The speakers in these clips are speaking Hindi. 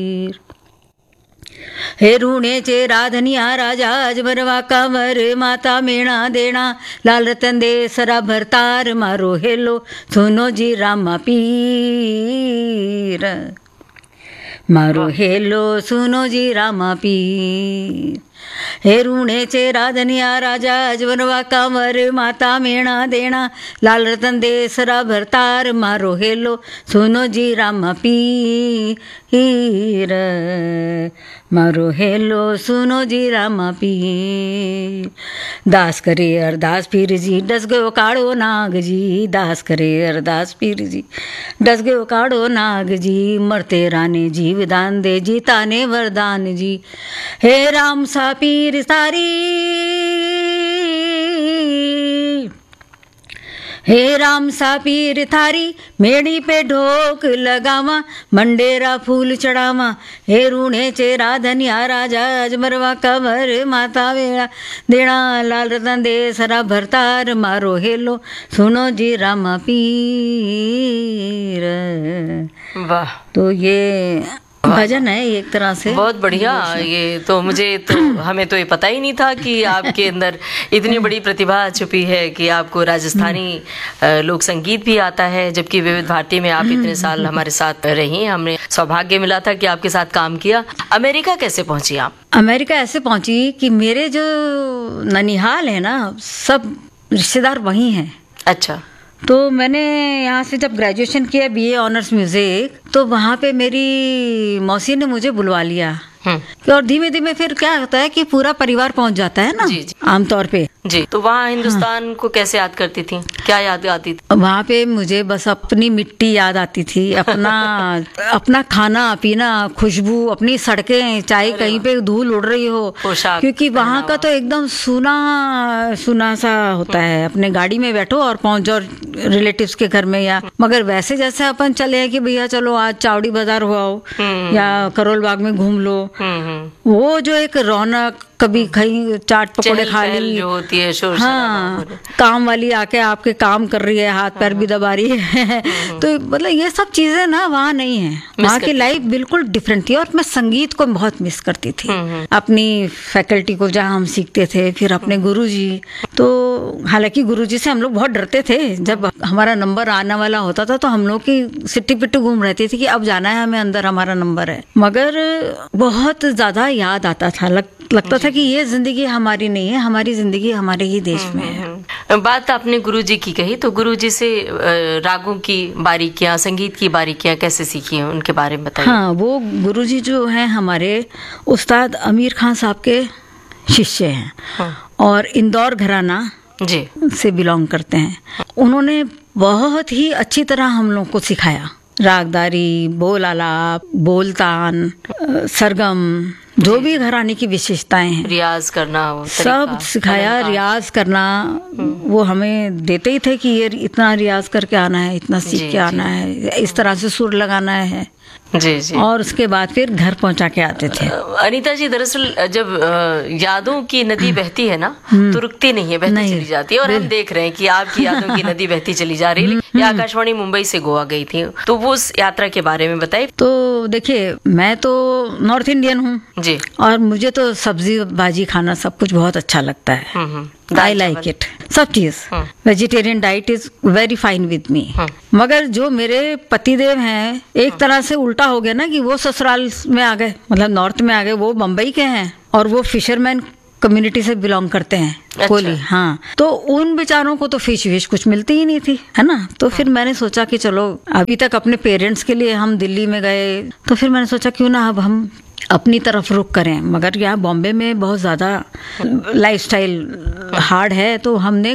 हे रूणेचे राधनिया राजा अजमरवा कांवर माता मेणा देना लाल रतन दे सरा भरतार मारो हेलो सुनो जी रामा पीर मारो हेलो सुनो जी रामा पीर। हे रूणेचे राधनिया राजा अजमरवा कांवर माता मेणा देना लाल रतन दे सरा भरतार मारो हेलो सुनो जी रामा पीर मारो हेलो सुनो जी रामा पीर। दास करे अरदास पीर जी डस गयो काड़ो नाग जी दास करे अरदास पीर जी डस गयो काड़ो नाग जी मरते राने जीव दान दे जीता ने वरदान जी। हे राम सा पीर सारी हे राम सा पीर थारी मेड़ी पे ढोक लगावा मंडेरा फूल चढ़ावा। हे रूणेचे राधनिया राजा अजमरवा कंवर माता वेड़ा देना लाल रतन दे सरा भरतार मारो हेलो सुनो जी रामा पीर। वाह, तो ये भजन है एक तरह से। बहुत बढ़िया। ये तो हमें तो ये पता ही नहीं था कि आपके अंदर इतनी बड़ी प्रतिभा छुपी है कि आपको राजस्थानी लोक संगीत भी आता है, जबकि विविध भारती में आप इतने साल हमारे साथ रही। हमने सौभाग्य मिला था कि आपके साथ काम किया। अमेरिका कैसे पहुंची आप? अमेरिका ऐसे पहुंची कि मेरे जो ननिहाल है ना, सब रिश्तेदार वहीं हैं। अच्छा। तो मैंने यहाँ से जब ग्रेजुएशन किया BA ऑनर्स म्यूजिक, तो वहाँ पे मेरी मौसी ने मुझे बुलवा लिया। और धीमे धीमे फिर क्या होता है कि पूरा परिवार पहुंच जाता है ना। जी, जी। आमतौर पे जी। तो वहाँ हिंदुस्तान को कैसे याद करती थी? क्या याद आती थी? वहाँ पे मुझे बस अपनी मिट्टी याद आती थी, अपना खाना पीना, खुशबू, अपनी सड़कें, चाहे कहीं पे धूल उड़ रही हो, क्योंकि वहाँ का तो एकदम सुना सा होता है। अपने गाड़ी में बैठो और पहुंच जाओ रिलेटिव्स के घर में। या मगर वैसे जैसे अपन चले हैं कि भैया चलो आज चावड़ी बाजार हो आओ या करोल बाग में घूम लो, वो जो एक रौनक, कभी कहीं चाट पकौड़े खा ली जो होती है, शोर हाँ, काम वाली आके आपके काम कर रही है, हाथ पैर भी दबा रही है तो मतलब ये सब चीजें ना वहाँ नहीं है। वहाँ की लाइफ बिल्कुल डिफरेंट थी। और मैं संगीत को बहुत मिस करती थी, अपनी फैकल्टी को जहाँ हम सीखते थे, फिर अपने गुरुजी। तो हालांकि गुरुजी से हम लोग बहुत डरते थे। जब हमारा नंबर आने वाला होता था तो हम लोग की सिट्टी पिट्टू घूम रहती थी कि अब जाना है हमें अंदर, हमारा नंबर है। मगर बहुत ज्यादा याद आता था, लगता था कि ये जिंदगी हमारी नहीं है, हमारी जिंदगी हमारे ही देश में है। बात आपने गुरुजी की कही, तो गुरुजी से रागों की बारीकियां, संगीत की बारीकियां कैसे सीखी हैं, उनके बारे में बताइए। हाँ, वो गुरुजी जो हैं हमारे उस्ताद अमीर खान साहब के शिष्य हैं। और इंदौर घराना जी से बिलोंग करते हैं। उन्होंने बहुत ही अच्छी तरह हम लोग को सिखाया, रागदारी, बोल आलाप, बोलतान, सरगम, जो भी घराने की विशेषताएं हैं, रियाज करना, सब सिखाया। रियाज करना वो हमें देते ही थे कि ये इतना रियाज करके आना है, इतना सीख के आना है, इस तरह से सुर लगाना है। जी जी। और उसके बाद फिर घर पहुंचा के आते थे। अनीता जी, दरअसल जब यादों की नदी बहती है ना, तो रुकती नहीं है, बहती चली जाती है। और हम देख रहे हैं कि आपकी यादों की नदी बहती चली जा रही है। ये आकाशवाणी मुंबई से गोवा गई थी, तो वो उस यात्रा के बारे में बताइए। तो देखिए, मैं तो नॉर्थ इंडियन हूँ जी, और मुझे तो सब्जी भाजी खाना सब कुछ बहुत अच्छा लगता है। I like it, सब चीज। Vegetarian diet is very fine with me. मगर जो मेरे पतिदेव हैं, एक तरह से उल्टा हो गया ना कि वो ससुराल में आ गए, मतलब नॉर्थ में आ गए। वो मुंबई के हैं और वो फिशरमैन कम्युनिटी से बिलोंग करते हैं। अच्छा। कोली, हाँ। तो उन बेचारों को तो फिश कुछ मिलती ही नहीं थी, है ना। तो फिर मैंने सोचा कि चलो, अभी तक अपने पेरेंट्स के लिए हम दिल्ली में गए, तो फिर मैंने सोचा क्यों ना अब हम अपनी तरफ रुख करें। मगर यहाँ बॉम्बे में बहुत ज़्यादा लाइफस्टाइल हार्ड है, तो हमने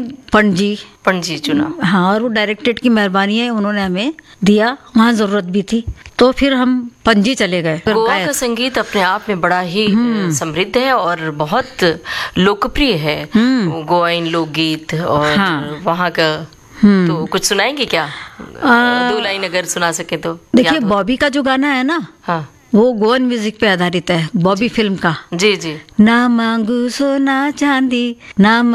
पणजी चुना। हाँ, और वो डायरेक्टरेट की मेहरबानी है, उन्होंने हमें दिया, वहाँ ज़रूरत भी थी, तो फिर हम पणजी चले गए। गोवा का संगीत अपने आप में बड़ा ही समृद्ध है और बहुत लोकप्रिय है, गोवाइन लोकगीत। और हाँ। वहाँ का तो कुछ सुनाएंगे क्या? 2 लाइन अगर सुना सके तो। देखिए, बॉबी का जो गाना है ना, हाँ, वो गोवन म्यूजिक पे आधारित है, बॉबी फिल्म का। जी जी। ना मांगू सोना चांदी, ना